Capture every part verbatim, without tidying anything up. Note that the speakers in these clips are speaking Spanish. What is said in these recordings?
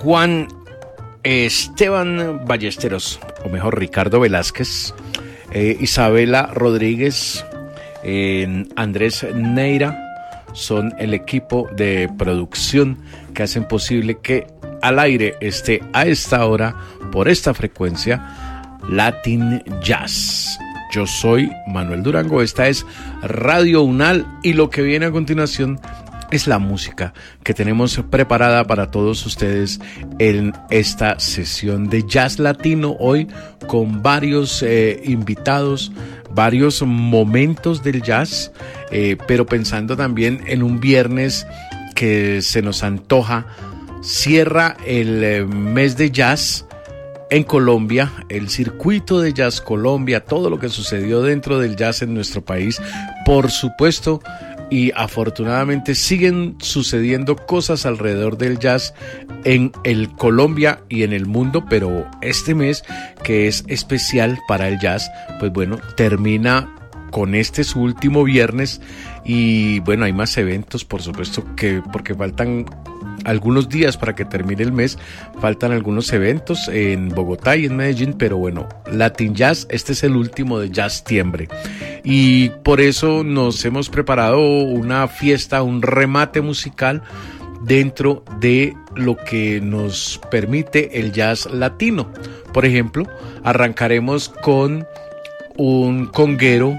Juan Esteban Ballesteros, o mejor Ricardo Velázquez, eh, Isabela Rodríguez, eh, Andrés Neira, son el equipo de producción que hacen posible que al aire esté a esta hora, por esta frecuencia, Latin Jazz. Yo soy Manuel Durango, esta es Radio Unal y lo que viene a continuación es la música que tenemos preparada para todos ustedes en esta sesión de jazz latino, hoy con varios eh, invitados, varios momentos del jazz, eh, pero pensando también en un viernes que se nos antoja, cierra el eh, mes de jazz en Colombia, el circuito de Jazz Colombia, todo lo que sucedió dentro del jazz en nuestro país, por supuesto, y afortunadamente siguen sucediendo cosas alrededor del jazz en el Colombia y en el mundo, pero este mes, que es especial para el jazz, pues bueno, termina con este su último viernes y bueno, hay más eventos, por supuesto, que porque faltan algunos días para que termine el mes, faltan algunos eventos en Bogotá y en Medellín, pero bueno, Latin Jazz, este es el último de Jazztiembre y por eso nos hemos preparado una fiesta, un remate musical dentro de lo que nos permite el jazz latino. Por ejemplo, arrancaremos con un conguero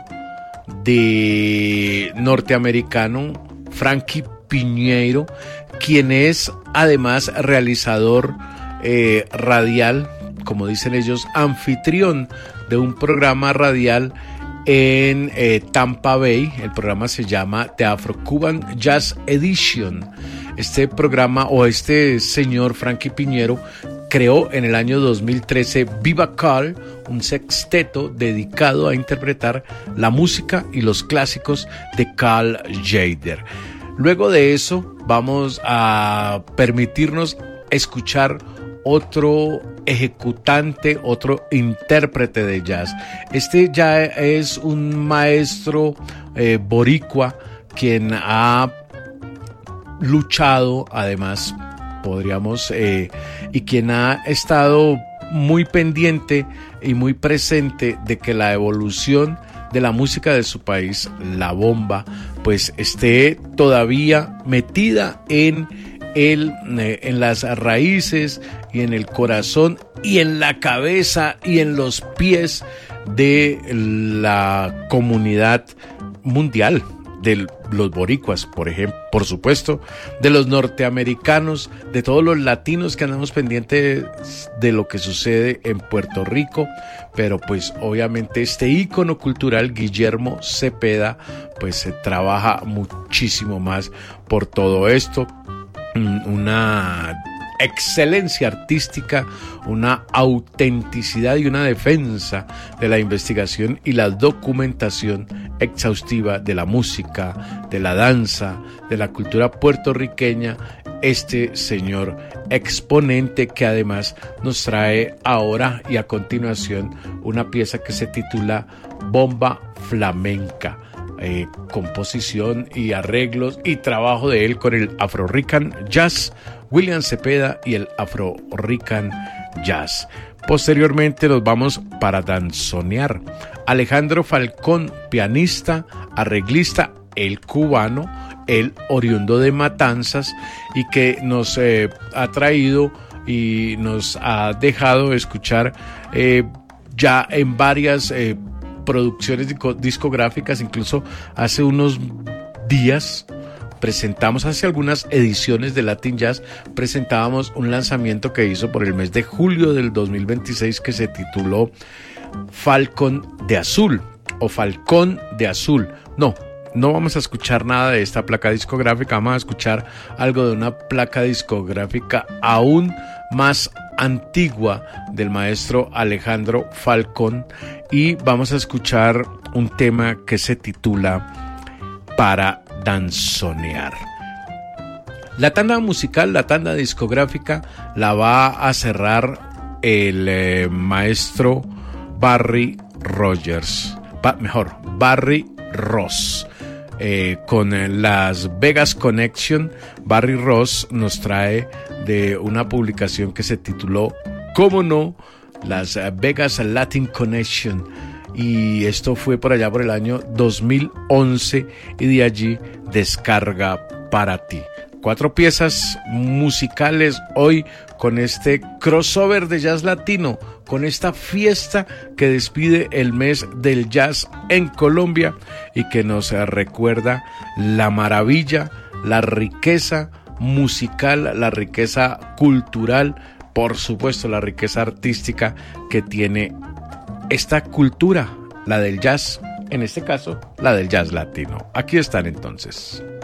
de norteamericano, Frankie Piñeiro, quien es además realizador eh, radial, como dicen ellos, anfitrión de un programa radial en eh, Tampa Bay. El programa se llama The Afro-Cuban Jazz Edition. Este programa, o este señor Frankie Piñeiro, creó en el año dos mil trece Viva Carl, un sexteto dedicado a interpretar la música y los clásicos de Carl Jader. Luego de eso vamos a permitirnos escuchar otro ejecutante, otro intérprete de jazz. Este ya es un maestro eh, boricua quien ha luchado, además, podríamos, eh, y quien ha estado muy pendiente y muy presente de que la evolución de la música de su país, la bomba, pues esté todavía metida en el, eh, en las raíces y en el corazón y en la cabeza y en los pies de la comunidad mundial, de los boricuas, por ejemplo, por supuesto, de los norteamericanos, de todos los latinos que andamos pendientes de lo que sucede en Puerto Rico, pero pues obviamente este ícono cultural, Guillermo Cepeda, pues se trabaja muchísimo más por todo esto, una excelencia artística, una autenticidad y una defensa de la investigación y la documentación exhaustiva de la música, de la danza, de la cultura puertorriqueña, este señor exponente que además nos trae ahora y a continuación una pieza que se titula Bomba Flamenca. Eh, composición y arreglos y trabajo de él con el Afro-Rican Jazz, William Cepeda y el Afro-Rican Jazz. Posteriormente nos vamos para danzonear. Alejandro Falcón, pianista, arreglista, el cubano, el oriundo de Matanzas y que nos eh, ha traído y nos ha dejado escuchar eh, ya en varias eh, producciones discográficas. Incluso hace unos días presentamos, hace algunas ediciones de Latin Jazz, presentábamos un lanzamiento que hizo por el mes de julio del dos mil veintiséis que se tituló Falcón de Azul o Falcón de Azul. No, no vamos a escuchar nada de esta placa discográfica, vamos a escuchar algo de una placa discográfica aún más antigua del maestro Alejandro Falcón y vamos a escuchar un tema que se titula Para danzonear. La tanda musical, la tanda discográfica la va a cerrar el eh, maestro Barry Rogers, ba- mejor, Barry Ross. eh, con Las Vegas Connection. Barry Ross nos trae de una publicación que se tituló, ¿cómo no?, Las Vegas Latin Connection. Y esto fue por allá por el año dos mil once, y de allí Descarga para ti. Cuatro piezas musicales hoy con este crossover de jazz latino, con esta fiesta que despide el mes del jazz en Colombia y que nos recuerda la maravilla, la riqueza musical, la riqueza cultural, por supuesto la riqueza artística que tiene esta cultura, la del jazz, en este caso la del jazz latino. Aquí están entonces.